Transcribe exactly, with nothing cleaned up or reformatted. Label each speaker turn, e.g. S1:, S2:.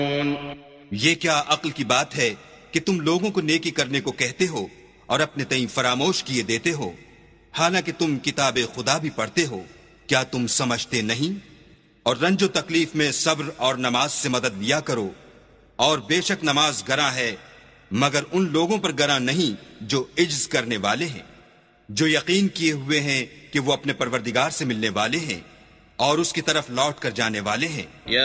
S1: ये क्या अक्ल की बात है कि तुम लोगों को नेकी करने को कहते हो और अपने तई फरामोश किए देते हो, हालांकि तुम किताबे खुदा भी पढ़ते हो। क्या तुम समझते नहीं? और रंजो तकलीफ में सब्र और नमाज से मदद लिया करो, और बेशक नमाज गरा है, मगर उन लोगों पर गरा नहीं जो इज्ज करने वाले हैं, जो यकीन किए हुए हैं कि वो अपने परवरदिगार से मिलने वाले हैं और उसकी तरफ लौट कर जाने वाले हैं।